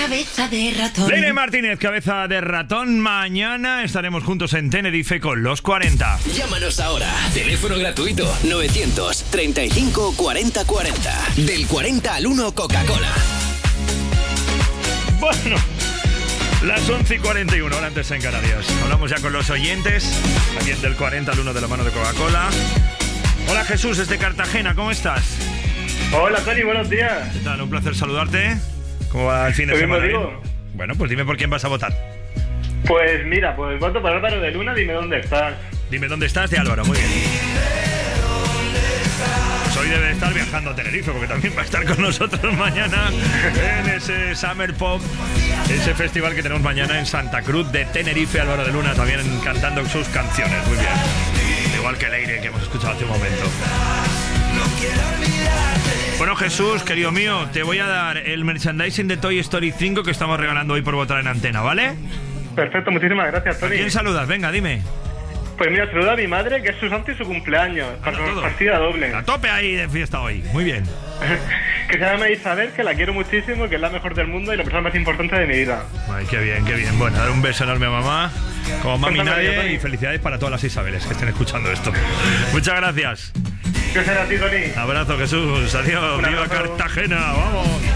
Cabeza de ratón. Leire Martínez, cabeza de ratón. Mañana estaremos juntos en Tenerife con los 40. Llámanos ahora. Teléfono gratuito 935 40 40. Del 40 al 1 Coca-Cola. Bueno, las 11:41, hora antes en Canarias. Hablamos ya con los oyentes. También del 40 al 1 de la mano de Coca-Cola. Hola Jesús, desde Cartagena, ¿cómo estás? Hola Tony, buenos días. ¿Qué tal? Un placer saludarte. ¿Cómo va el fin de semana? Digo. Bueno, pues dime por quién vas a votar. Pues mira, pues voto por Álvaro de Luna, dime dónde estás. Dime dónde estás, de Álvaro, muy bien. Pues hoy debe estar viajando a Tenerife, porque también va a estar con nosotros mañana en ese Summer Pop, ese festival que tenemos mañana en Santa Cruz de Tenerife. Álvaro de Luna también cantando sus canciones, muy bien. Igual que Leire, que hemos escuchado hace un momento. Bueno, Jesús, querido mío, te voy a dar el merchandising de Toy Story 5 que estamos regalando hoy por votar en antena, ¿vale? Perfecto, muchísimas gracias, Tony. ¿A quién saludas? Venga, dime. Pues mira, saluda a mi madre, que es su santo y su cumpleaños, para partida doble. A tope ahí de fiesta hoy, muy bien. Que se llama Isabel, que la quiero muchísimo, que es la mejor del mundo y la persona más importante de mi vida. Ay, qué bien, qué bien. Bueno, dar un beso enorme a mamá, como mami nadie, y felicidades para todas las Isabeles que estén escuchando esto. Muchas gracias. Gracias a ti, Tony. Abrazo, Jesús. Adiós. Viva Cartagena. Vamos.